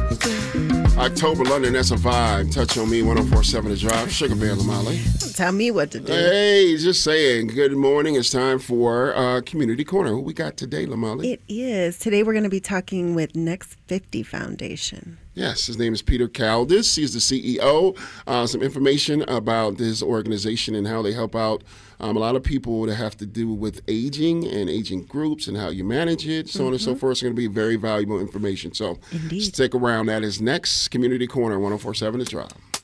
October London, that's a vibe. Touch on me, 104.7 The Drive. Sugar Bear Lamali. Tell me what to do. Hey, just saying. Good morning. It's time for Community Corner. Who we got today, Lamali? It is. Today we're going to be talking with Next 50 Foundation. Yes, his name is Peter Caldis. He's the CEO. Some information about this organization and how they help out a lot of people that have to do with aging and aging groups and how you manage it, so on and so forth. It's going to be very valuable information. So Indeed. stick around. That is next. Community Corner, 104.7 The Drive.